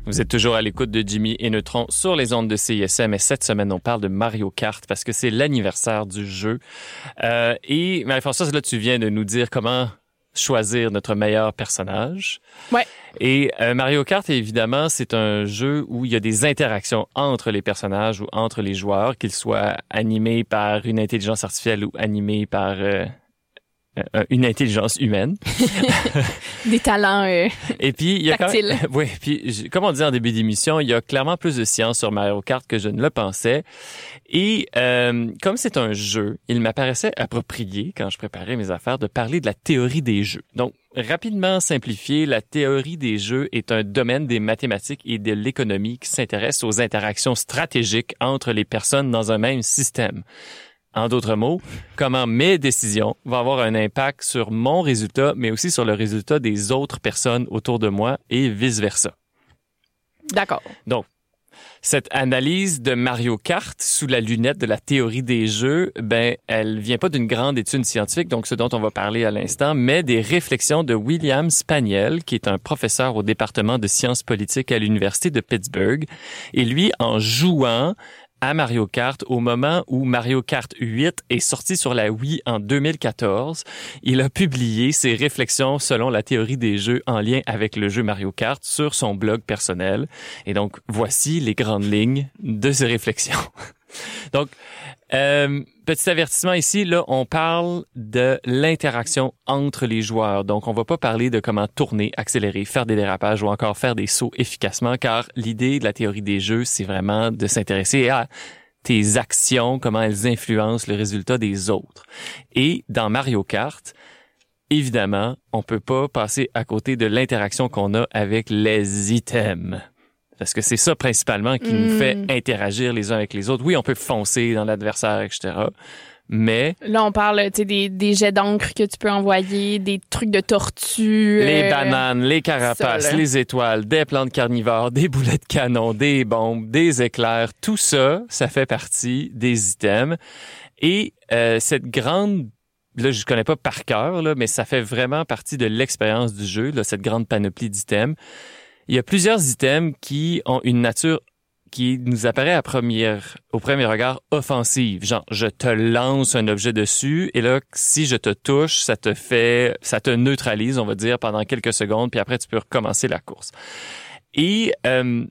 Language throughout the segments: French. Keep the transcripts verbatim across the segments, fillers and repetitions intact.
Vous êtes toujours à l'écoute de Jimmy et Neutron sur les ondes de C I S M et cette semaine, on parle de Mario Kart parce que c'est l'anniversaire du jeu. Euh, et Marie-Françoise, là, tu viens de nous dire comment choisir notre meilleur personnage. Ouais. Et euh, Mario Kart, évidemment, c'est un jeu où il y a des interactions entre les personnages ou entre les joueurs, qu'ils soient animés par une intelligence artificielle ou animés par... Euh, une intelligence humaine. Des talents euh, Et puis, il y a tactiles. Quand même, oui, puis comme on disait en début d'émission, il y a clairement plus de science sur Mario Kart que je ne le pensais. Et euh, comme c'est un jeu, il m'apparaissait approprié, quand je préparais mes affaires, de parler de la théorie des jeux. Donc, rapidement simplifié, la théorie des jeux est un domaine des mathématiques et de l'économie qui s'intéresse aux interactions stratégiques entre les personnes dans un même système. En d'autres mots, comment mes décisions vont avoir un impact sur mon résultat, mais aussi sur le résultat des autres personnes autour de moi et vice-versa. D'accord. Donc, cette analyse de Mario Kart sous la lunette de la théorie des jeux, ben, elle vient pas d'une grande étude scientifique, donc ce dont on va parler à l'instant, mais des réflexions de William Spaniel, qui est un professeur au département de sciences politiques à l'Université de Pittsburgh. Et lui, en jouant à Mario Kart au moment où Mario Kart huit est sorti sur la Wii en deux mille quatorze. Il a publié ses réflexions selon la théorie des jeux en lien avec le jeu Mario Kart sur son blog personnel. Et donc, voici les grandes lignes de ses réflexions. Donc, euh, petit avertissement ici, là, on parle de l'interaction entre les joueurs. Donc, on va pas parler de comment tourner, accélérer, faire des dérapages ou encore faire des sauts efficacement, car l'idée de la théorie des jeux, c'est vraiment de s'intéresser à tes actions, comment elles influencent le résultat des autres. Et dans Mario Kart, évidemment, on peut pas passer à côté de l'interaction qu'on a avec les items. Parce que c'est ça principalement qui mmh. nous fait interagir les uns avec les autres. Oui, on peut foncer dans l'adversaire, et cetera. Mais... Là, on parle, tu sais, des, des jets d'encre que tu peux envoyer, des trucs de tortue. Les euh... bananes, les carapaces, ça, les étoiles, des plantes carnivores, des boulets de canon, des bombes, des éclairs. Tout ça, ça fait partie des items. Et euh, cette grande... Là, je connais pas par cœur, là, mais ça fait vraiment partie de l'expérience du jeu, là, cette grande panoplie d'items. Il y a plusieurs items qui ont une nature qui nous apparaît à première, au premier regard offensive. Genre, je te lance un objet dessus et là, si je te touche, ça te fait, ça te neutralise, on va dire, pendant quelques secondes, puis après, tu peux recommencer la course. Et euh,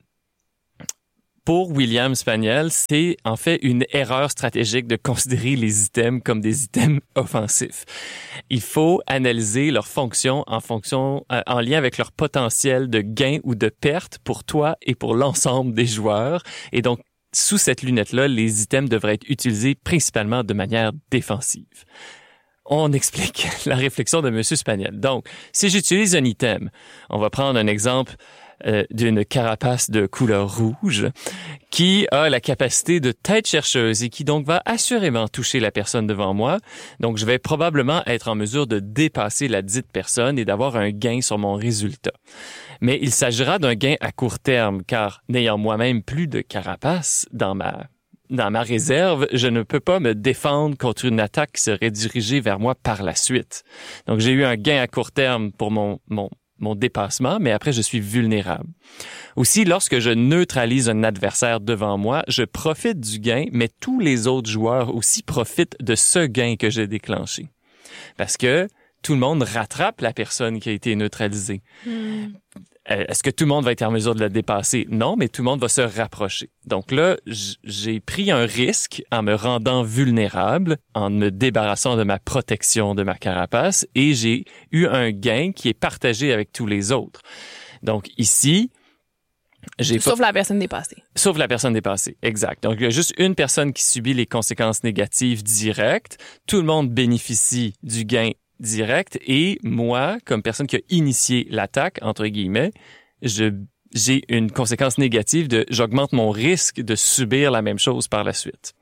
pour William Spaniel, c'est en fait une erreur stratégique de considérer les items comme des items offensifs. Il faut analyser leur fonction en fonction, euh, en lien avec leur potentiel de gain ou de perte pour toi et pour l'ensemble des joueurs. Et donc, sous cette lunette-là, les items devraient être utilisés principalement de manière défensive. On explique la réflexion de M. Spaniel. Donc, si j'utilise un item, on va prendre un exemple Euh, d'une carapace de couleur rouge qui a la capacité de tête chercheuse et qui donc va assurément toucher la personne devant moi. Donc, je vais probablement être en mesure de dépasser la dite personne et d'avoir un gain sur mon résultat. Mais il s'agira d'un gain à court terme car n'ayant moi-même plus de carapace dans ma dans ma réserve, je ne peux pas me défendre contre une attaque qui serait dirigée vers moi par la suite. Donc, j'ai eu un gain à court terme pour mon mon mon dépassement, mais après, je suis vulnérable. Aussi, lorsque je neutralise un adversaire devant moi, je profite du gain, mais tous les autres joueurs aussi profitent de ce gain que j'ai déclenché. Parce que tout le monde rattrape la personne qui a été neutralisée. Mm. Est-ce que tout le monde va être en mesure de la dépasser? Non, mais tout le monde va se rapprocher. Donc là, j'ai pris un risque en me rendant vulnérable, en me débarrassant de ma protection de ma carapace, et j'ai eu un gain qui est partagé avec tous les autres. Donc ici, j'ai Sauf pas... la personne dépassée. Sauf la personne dépassée, exact. Donc il y a juste une personne qui subit les conséquences négatives directes. Tout le monde bénéficie du gain direct et moi, comme personne qui a initié l'attaque, entre guillemets, je, j'ai une conséquence négative de j'augmente mon risque de subir la même chose par la suite.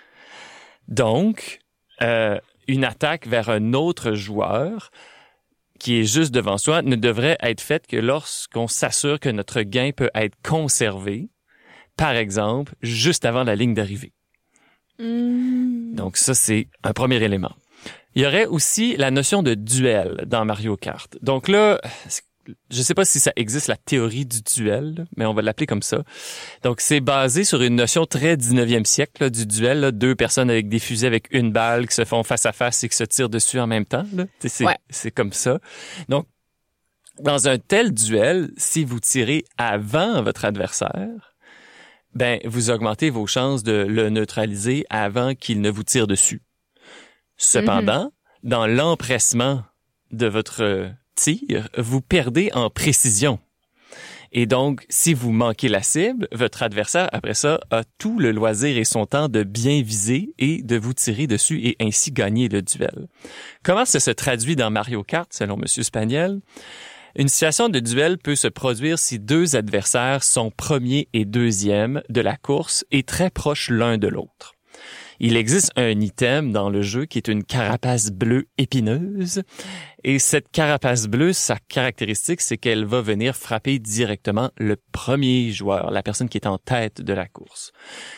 Donc, euh, une attaque vers un autre joueur qui est juste devant soi ne devrait être faite que lorsqu'on s'assure que notre gain peut être conservé, par exemple, juste avant la ligne d'arrivée. Mmh. Donc ça, c'est un premier élément. Il y aurait aussi la notion de duel dans Mario Kart. Donc là, je sais pas si ça existe, la théorie du duel, mais on va l'appeler comme ça. Donc, c'est basé sur une notion très dix-neuvième siècle là, du duel. Là, deux personnes avec des fusils avec une balle qui se font face à face et qui se tirent dessus en même temps. Là. C'est, ouais. c'est comme ça. Donc, dans un tel duel, si vous tirez avant votre adversaire, ben vous augmentez vos chances de le neutraliser avant qu'il ne vous tire dessus. Cependant, mm-hmm. dans l'empressement de votre tir, vous perdez en précision. Et donc, si vous manquez la cible, votre adversaire, après ça, a tout le loisir et son temps de bien viser et de vous tirer dessus et ainsi gagner le duel. Comment ça se traduit dans Mario Kart, selon Monsieur Spaniel? Une situation de duel peut se produire si deux adversaires sont premiers et deuxièmes de la course et très proches l'un de l'autre. Il existe un item dans le jeu qui est une carapace bleue épineuse. Et cette carapace bleue, sa caractéristique, c'est qu'elle va venir frapper directement le premier joueur, la personne qui est en tête de la course.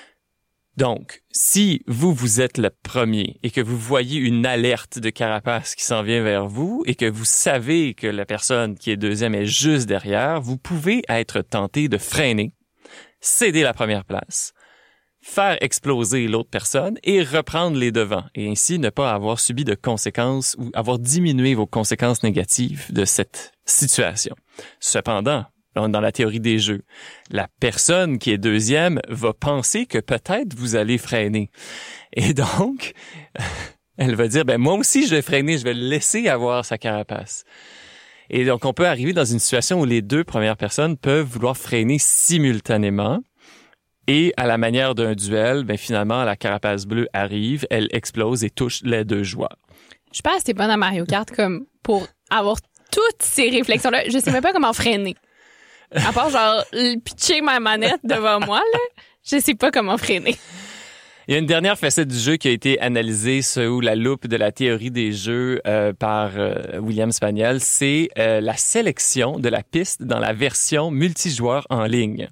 Donc, si vous, vous êtes le premier et que vous voyez une alerte de carapace qui s'en vient vers vous et que vous savez que la personne qui est deuxième est juste derrière, vous pouvez être tenté de freiner, céder la première place, faire exploser l'autre personne et reprendre les devants et ainsi ne pas avoir subi de conséquences ou avoir diminué vos conséquences négatives de cette situation. Cependant, dans la théorie des jeux, la personne qui est deuxième va penser que peut-être vous allez freiner. Et donc, elle va dire, ben moi aussi je vais freiner, je vais le laisser avoir sa carapace. Et donc, on peut arriver dans une situation où les deux premières personnes peuvent vouloir freiner simultanément. Et à la manière d'un duel, ben finalement, la carapace bleue arrive, elle explose et touche les deux joueurs. Je pense que t'es bonne à Mario Kart comme pour avoir toutes ces réflexions-là. Je sais même pas comment freiner. À part genre pitcher ma manette devant moi, là, je sais pas comment freiner. Il y a une dernière facette du jeu qui a été analysée sous la loupe de la théorie des jeux euh, par euh, William Spaniel, c'est euh, la sélection de la piste dans la version multijoueur en ligne.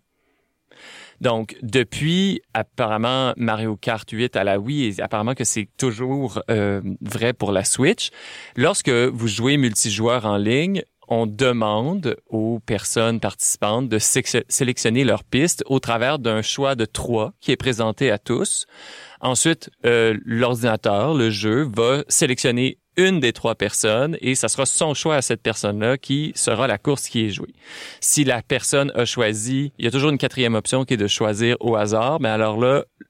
Donc, depuis apparemment Mario Kart huit à la Wii, et apparemment que c'est toujours euh, vrai pour la Switch, lorsque vous jouez multijoueur en ligne, on demande aux personnes participantes de sé- sélectionner leur piste au travers d'un choix de trois qui est présenté à tous. Ensuite, euh, l'ordinateur, le jeu, va sélectionner une des trois personnes et ça sera son choix à cette personne-là qui sera la course qui est jouée. Si la personne a choisi, il y a toujours une quatrième option qui est de choisir au hasard, mais alors là,